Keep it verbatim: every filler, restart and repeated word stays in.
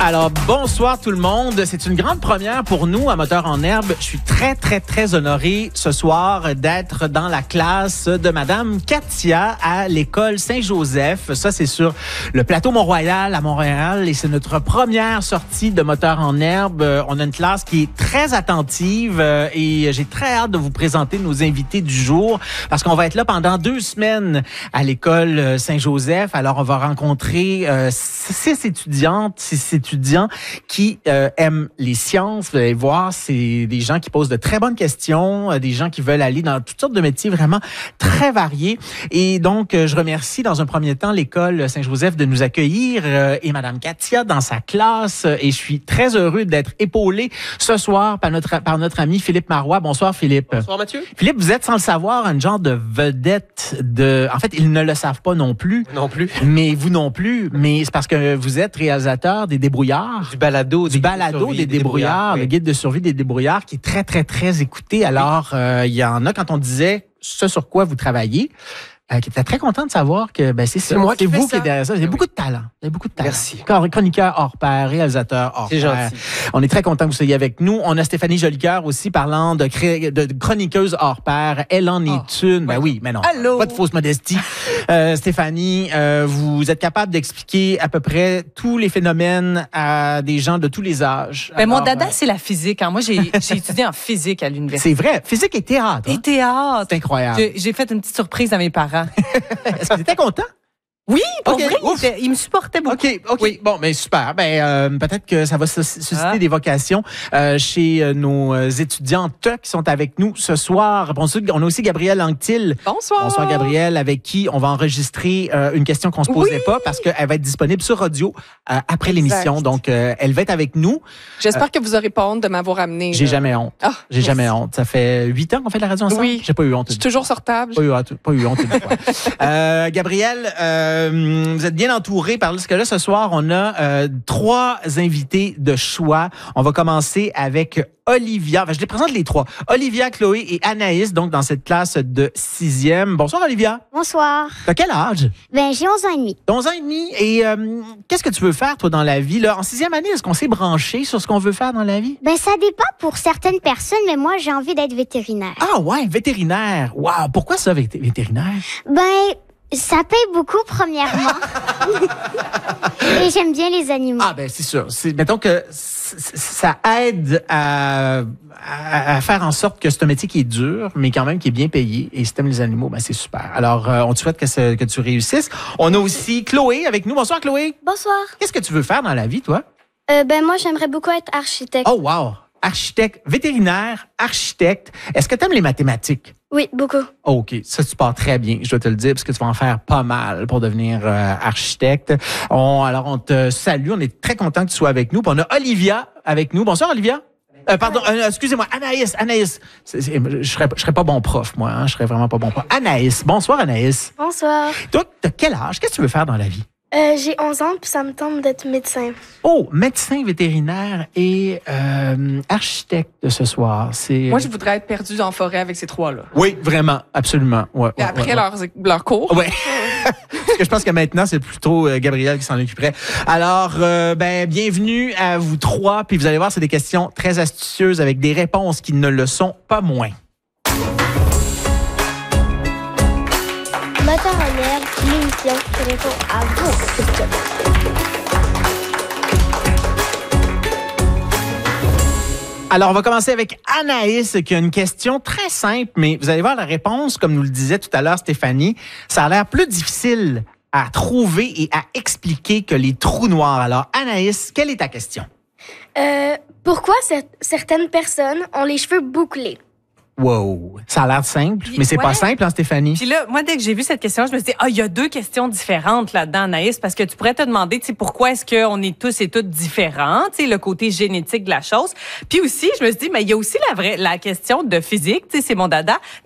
Alors, bonsoir tout le monde. C'est une grande première pour nous à Moteur en Herbe. Je suis très, très, très honoré ce soir d'être dans la classe de Madame Katia à l'école Saint-Joseph. Ça, c'est sur le plateau Mont-Royal à Montréal et c'est notre première sortie de Moteur en Herbe. On a une classe qui est très attentive et j'ai très hâte de vous présenter nos invités du jour parce qu'on va être là pendant deux semaines à l'école Saint-Joseph. Alors, on va rencontrer euh, six étudiantes, six étudiants qui euh, aiment les sciences. Vous allez voir, c'est des gens qui posent de très bonnes questions, des gens qui veulent aller dans toutes sortes de métiers vraiment très variés. Et donc, je remercie dans un premier temps l'école Saint-Joseph de nous accueillir euh, et Madame Katia dans sa classe. Et je suis très heureux d'être épaulé ce soir par notre, par notre ami Philippe Marois. Bonsoir, Philippe. Bonsoir, Mathieu. Philippe, vous êtes, sans le savoir, un genre de vedette de... En fait, ils ne le savent pas non plus. Non plus. Mais vous non plus. Mais c'est parce que vous êtes réalisateur des Débrouillards. Du balado. Du balado des, des Débrouillards, oui. Le guide de survie des Débrouillards, qui est très, très, très écouté. Alors, il euh, y en a, quand on disait ce sur quoi vous travaillez, euh, qui était très content de savoir que ben, c'est ça. C'est moi c'est qui vous fais qui êtes derrière ça. Vous avez oui. beaucoup de talent. Vous avez beaucoup de talent. Merci. Chroniqueur hors pair, réalisateur hors pair. C'est gentil. On est très content que vous soyez avec nous. On a Stéphanie Jolicoeur aussi, parlant de, cré... de chroniqueuse hors pair. Elle en est oh. une. Ben oui, mais non. Allô? Pas de fausse modestie. euh, Stéphanie, euh, vous êtes capable d'expliquer à peu près tous les phénomènes à des gens de tous les âges. Ben, Alors, mon dada, euh, c'est la physique. Hein. Moi, j'ai, j'ai étudié en physique à l'université. C'est vrai. Physique et théâtre. Et hein? théâtre. C'est incroyable. J'ai, j'ai fait une petite surprise à mes parents. Est-ce que tu étais content? Oui, pour Okay. vrai, ils, étaient- ils me supportaient beaucoup. OK, OK. Oui. Bon, mais super. Ben, euh, peut-être que ça va sus- susciter Ah. des vocations euh, chez euh, nos euh, étudiantes qui sont avec nous ce soir. Bon, ensuite, on a aussi Gabrielle Anctil. Bonsoir. Bonsoir, Gabrielle, avec qui on va enregistrer euh, une question qu'on se posait Oui. pas parce qu'elle va être disponible sur audio euh, après Exact. l'émission. Donc, euh, elle va être avec nous. J'espère que vous aurez pas honte de m'avoir amené. J'ai là. jamais honte. Ah, J'ai merci. jamais honte. Ça fait huit ans qu'on fait de la radio ensemble? Oui. J'ai pas eu honte. Je suis toujours sortable. Pas eu honte, pas eu honte une fois. Euh, Gabrielle, euh, vous êtes bien entourée parce que là, ce soir, on a euh, trois invités de choix. On va commencer avec Olivia. Enfin, je les présente les trois. Olivia, Chloé et Anaïs, donc dans cette classe de sixième. Bonsoir, Olivia. Bonsoir. T'as quel âge? Ben, j'ai onze ans et demi. onze ans et demi. Et euh, qu'est-ce que tu veux faire, toi, dans la vie? Là, en sixième année, est-ce qu'on s'est branché sur ce qu'on veut faire dans la vie? Ben, ça dépend pour certaines personnes, mais moi, j'ai envie d'être vétérinaire. Ah ouais, vétérinaire. Wow, pourquoi ça, vété- vétérinaire? Ben, ça paye beaucoup, premièrement. Et j'aime bien les animaux. Ah ben c'est sûr. C'est, mettons que c- c- ça aide à, à, à faire en sorte que c'est un métier qui est dur, mais quand même qui est bien payé. Et si t'aimes les animaux, ben c'est super. Alors, euh, on te souhaite que, ce- que tu réussisses. On a aussi Chloé avec nous. Bonsoir Chloé. Bonsoir. Qu'est-ce que tu veux faire dans la vie, toi? Euh, ben moi, j'aimerais beaucoup être architecte. Oh wow! Architecte, vétérinaire, architecte. Est-ce que tu aimes les mathématiques? Oui, beaucoup. Oh, OK, ça, tu pars très bien, je dois te le dire, parce que tu vas en faire pas mal pour devenir euh, architecte. On, alors, on te salue, on est très content que tu sois avec nous. Puis on a Olivia avec nous. Bonsoir, Olivia. Euh, pardon, euh, excusez-moi, Anaïs, Anaïs. C'est, c'est, je serais, je serais pas bon prof, moi, hein, je serais vraiment pas bon prof. Anaïs, bonsoir, Anaïs. Bonsoir. Toi, t'as quel âge? Qu'est-ce que tu veux faire dans la vie? Euh, j'ai onze ans, puis ça me tente d'être médecin. Oh, médecin vétérinaire et euh, architecte de ce soir. C'est Moi, je voudrais être perdue en forêt avec ces trois-là. Oui, vraiment, absolument. Ouais, Et ouais, après ouais, Leur, leur cours. ouais. Parce que je pense que maintenant, c'est plutôt euh, Gabrielle qui s'en occuperait. Alors, euh, ben, bienvenue à vous trois. Puis vous allez voir, c'est des questions très astucieuses avec des réponses qui ne le sont pas moins. Moteur en herbe, l'émission qui répond à vos questions. Alors, on va commencer avec Anaïs qui a une question très simple, mais vous allez voir la réponse, comme nous le disait tout à l'heure Stéphanie, ça a l'air plus difficile à trouver et à expliquer que les trous noirs. Alors, Anaïs, quelle est ta question? Euh, pourquoi cer- certaines personnes ont les cheveux bouclés? Wow! Ça a l'air simple, Puis, mais c'est ouais. pas simple, hein, Stéphanie? Puis là, moi, dès que j'ai vu cette question, je me suis dit, ah, il y a deux questions différentes là-dedans, Anaïs, parce que tu pourrais te demander, tu sais, pourquoi est-ce qu'on est tous et toutes différents, tu sais, le côté génétique de la chose. Puis aussi, je me suis dit, mais il y a aussi la vraie, la question de physique, tu sais, c'est mon dada.